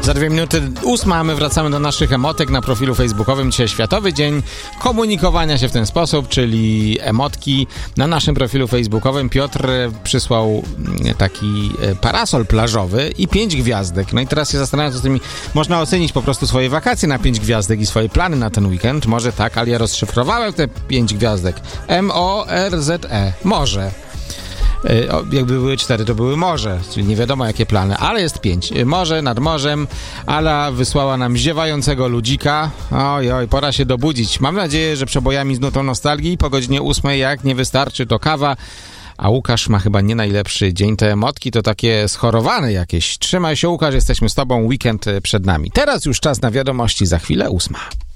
Za 2 minuty 8, a my wracamy do naszych emotek na profilu facebookowym. Dzisiaj Światowy Dzień Komunikowania się w ten sposób, czyli emotki na naszym profilu facebookowym. Piotr przysłał taki parasol plażowy i 5 gwiazdek. No i teraz się zastanawiam, co z tymi można ocenić po prostu swoje wakacje na 5 gwiazdek i swoje plany na ten weekend. Może tak, ale ja rozszyfrowałem te 5 gwiazdek. M-O-R-Z-E. Może. Jakby były 4, to były morze, czyli nie wiadomo jakie plany, ale jest 5. Morze nad morzem. Ala wysłała nam ziewającego ludzika. Oj, pora się dobudzić. Mam nadzieję, że przebojami z nutą nostalgii po godzinie 8, jak nie wystarczy, to kawa. A Łukasz ma chyba nie najlepszy dzień. Te emotki to takie schorowane jakieś. Trzymaj się, Łukasz, jesteśmy z tobą, weekend przed nami. Teraz już czas na wiadomości, za chwilę 8.